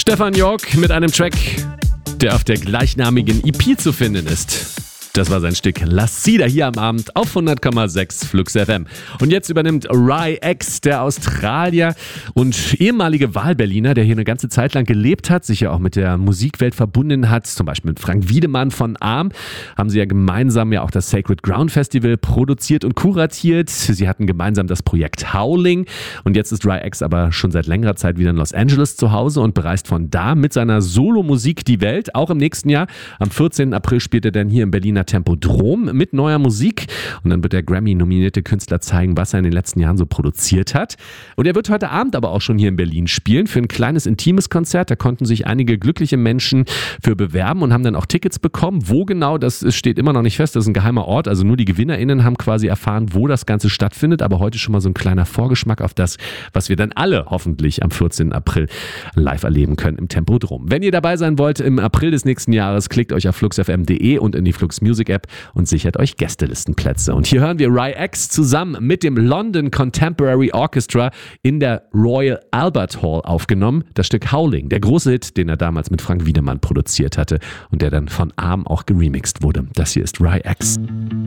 Stefan York mit einem Track, der auf der gleichnamigen EP zu finden ist. Das war sein Stück La Sida hier am Abend auf 100,6 Flux FM. Und jetzt übernimmt Ry-X, der Australier und ehemalige Wahlberliner, der hier eine ganze Zeit lang gelebt hat, sich ja auch mit der Musikwelt verbunden hat, zum Beispiel mit Frank Wiedemann von ARM, haben sie ja gemeinsam auch das Sacred Ground Festival produziert und kuratiert. Sie hatten gemeinsam das Projekt Howling und jetzt ist Ry-X aber schon seit längerer Zeit wieder in Los Angeles zu Hause und bereist von da mit seiner Solo-Musik die Welt, auch im nächsten Jahr. Am 14. April spielt er dann hier im Berliner Tempodrom mit neuer Musik und dann wird der Grammy-nominierte Künstler zeigen, was er in den letzten Jahren so produziert hat. Und er wird heute Abend aber auch schon hier in Berlin spielen für ein kleines, intimes Konzert. Da konnten sich einige glückliche Menschen für bewerben und haben dann auch Tickets bekommen. Wo genau, das steht immer noch nicht fest, das ist ein geheimer Ort. Also nur die GewinnerInnen haben quasi erfahren, wo das Ganze stattfindet. Aber heute schon mal so ein kleiner Vorgeschmack auf das, was wir dann alle hoffentlich am 14. April live erleben können im Tempodrom. Wenn ihr dabei sein wollt im April des nächsten Jahres, klickt euch auf fluxfm.de und in die Flux Music App und sichert euch Gästelistenplätze. Und hier hören wir Ry-X zusammen mit dem London Contemporary Orchestra in der Royal Albert Hall aufgenommen. Das Stück Howling, der große Hit, den er damals mit Frank Wiedemann produziert hatte und der dann von ARM auch geremixed wurde. Das hier ist Ry-X.